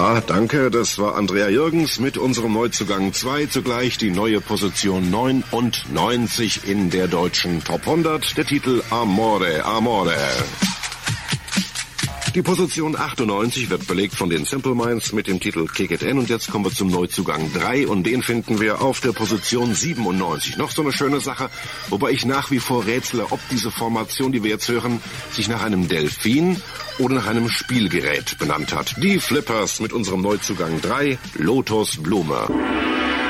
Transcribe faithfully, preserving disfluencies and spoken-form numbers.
Ja, danke. Das war Andrea Jürgens mit unserem Neuzugang zwei. Zugleich die neue Position neunundneunzig in der deutschen Top hundert. Der Titel Amore, Amore. Die Position achtundneunzig wird belegt von den Simple Minds mit dem Titel Kick It In. Und jetzt kommen wir zum Neuzugang drei und den finden wir auf der Position siebenundneunzig. Noch so eine schöne Sache, wobei ich nach wie vor rätsele, ob diese Formation, die wir jetzt hören, sich nach einem Delfin oder nach einem Spielgerät benannt hat. Die Flippers mit unserem Neuzugang drei, Lotus Blume.